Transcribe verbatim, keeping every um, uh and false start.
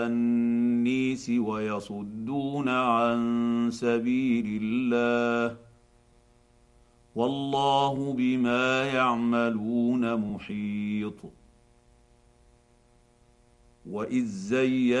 النيس ويصدون عن سبيل الله والله بما يعملون محيط. واذ زين